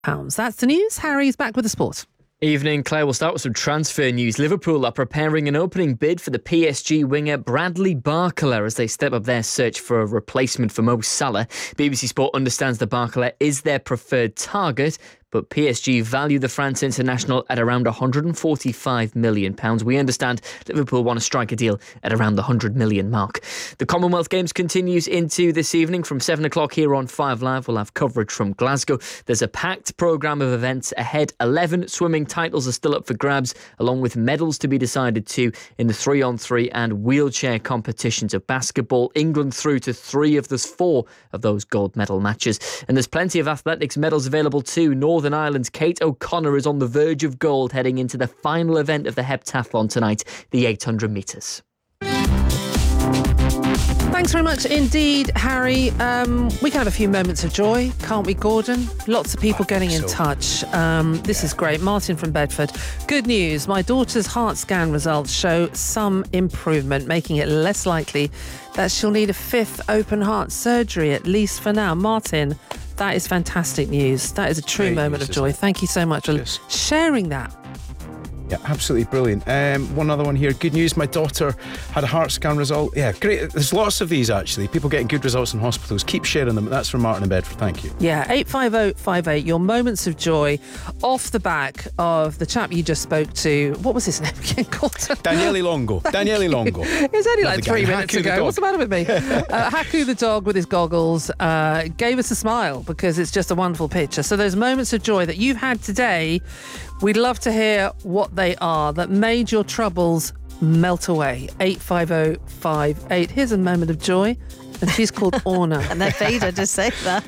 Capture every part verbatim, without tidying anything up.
pounds. That's the news. Harry's back with the sport. Evening, Claire. We'll start with some transfer news. Liverpool are preparing an opening bid for the P S G winger Bradley Barcola as they step up their search for a replacement for Mo Salah. B B C Sport understands that Barcola is their preferred target, but P S G value the France international at around one hundred forty-five million pounds. We understand Liverpool want to strike a deal at around the one hundred million mark. The Commonwealth Games continues into this evening from seven o'clock here on five Live. We'll have coverage from Glasgow. There's a packed programme of events ahead. eleven swimming titles are still up for grabs, along with medals to be decided too in the three on three and wheelchair competitions of basketball. England through to three of the four of those gold medal matches. And there's plenty of athletics medals available too. Northern Ireland's Kate O'Connor is on the verge of gold heading into the final event of the heptathlon tonight, the eight hundred metres. Thanks very much indeed, Harry. Um, we can have a few moments of joy, can't we, Gordon? Lots of people getting in so. touch. Um, this is great. Martin from Bedford. Good news. My daughter's heart scan results show some improvement, making it less likely that she'll need a fifth open heart surgery, at least for now. Martin, that is fantastic news. That is a true Great moment news, of joy. Thank you so much for yes. sharing that. Yeah, absolutely brilliant. Um, one other one here. Good news. My daughter had a heart scan result. Yeah, great. There's lots of these, actually. People getting good results in hospitals. Keep sharing them. That's from Martin in Bedford. Thank you. Yeah, eight five oh five eight. Your moments of joy off the back of the chap you just spoke to. What was his name again? Daniele Longo. Daniele Longo. It was only like three minutes Haku ago. What's the matter with me? uh, Haku the dog with his goggles uh, gave us a smile because it's just a wonderful picture. So those moments of joy that you've had today, we'd love to hear what they are that made your troubles melt away. eight five oh five eight. Here's a moment of joy. And she's called Orna. And they paid her to say that.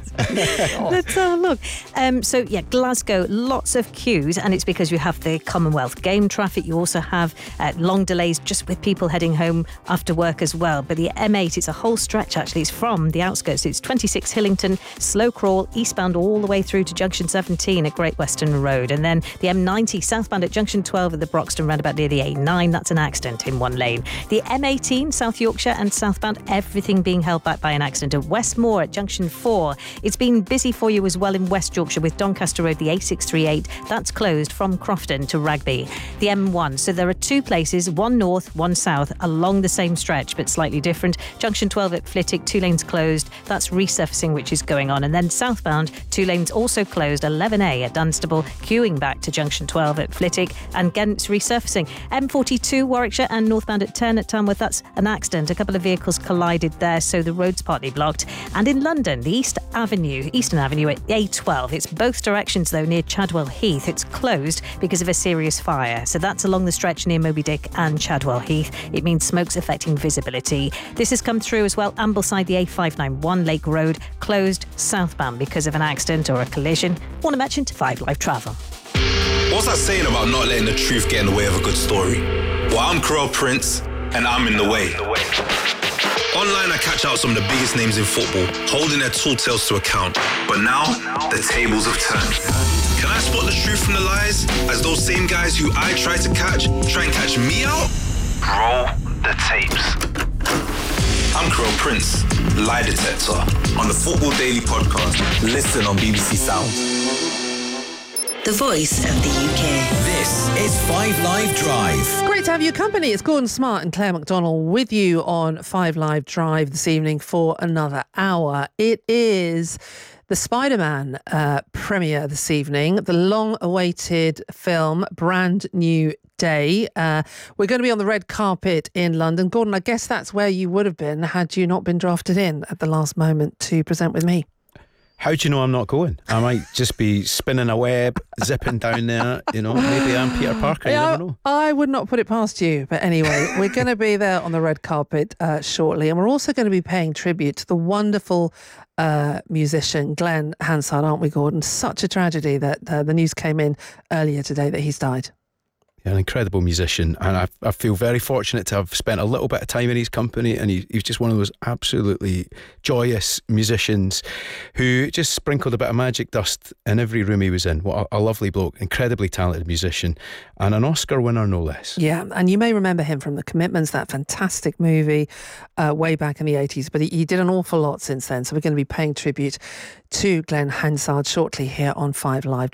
Let's have a look. Um, so, yeah, Glasgow, lots of queues, and it's because you have the Commonwealth game traffic. You also have uh, long delays just with people heading home after work as well. But the M eight, it's a whole stretch, actually. It's from the outskirts. It's twenty-six Hillington, slow crawl, eastbound all the way through to Junction seventeen at Great Western Road. And then the M ninety, southbound at Junction twelve at the Broxton roundabout near the A nine. That's an accident in one lane. The M eighteen, South Yorkshire and southbound, everything being held back by an accident at Westmoor at Junction four. It's been busy for you as well in West Yorkshire with Doncaster Road, the A six thirty-eight. That's closed from Crofton to Rugby. The M one. So there are two places, one north, one south, along the same stretch, but slightly different. Junction twelve at Flitwick, two lanes closed. That's resurfacing which is going on. And then southbound, two lanes also closed. eleven A at Dunstable, queuing back to Junction twelve at Flitwick. And again, it's resurfacing. M forty-two, Warwickshire, and northbound at ten at Tamworth. That's an accident. A couple of vehicles collided there, so the road's partly blocked. And in London, the East Avenue, Eastern Avenue at A twelve. It's both directions, though, near Chadwell Heath. It's closed because of a serious fire. So that's along the stretch near Moby Dick and Chadwell Heath. It means smoke's affecting visibility. This has come through as well. Ambleside, the A five ninety-one, Lake Road, closed southbound because of an accident or a collision. Want to mention to five Live Travel. What's that saying about not letting the truth get in the way of a good story? Well, I'm Carell Prince, and I'm in the way. Online, I catch out some of the biggest names in football, holding their tall tales to account. But now, the tables have turned. Can I spot the truth from the lies, as those same guys who I try to catch, try and catch me out? Roll the tapes. I'm Carell Prince, lie detector, on the Football Daily podcast. Listen on B B C Sound. The voice of the U K. This is five Live Drive. Great to have your company. It's Gordon Smart and Claire McDonald with you on five Live Drive this evening for another hour. It is the Spider-Man uh, premiere this evening, the long-awaited film, Brand New Day. Uh, we're going to be on the red carpet in London. Gordon, I guess that's where you would have been had you not been drafted in at the last moment to present with me. How do you know I'm not going? I might just be spinning a web, zipping down there, you know, maybe I'm Peter Parker, you yeah, never know. I would not put it past you. But anyway, we're going to be there on the red carpet uh, shortly. And we're also going to be paying tribute to the wonderful uh, musician Glenn Hansard, aren't we, Gordon? Such a tragedy that uh, the news came in earlier today that he's died. An incredible musician, and I, I feel very fortunate to have spent a little bit of time in his company, and he, he was just one of those absolutely joyous musicians who just sprinkled a bit of magic dust in every room he was in. What a, a lovely bloke, incredibly talented musician, and an Oscar winner no less. Yeah, and you may remember him from The Commitments, that fantastic movie uh, way back in the eighties, but he, he did an awful lot since then, so we're going to be paying tribute to Glenn Hansard shortly here on Five Live.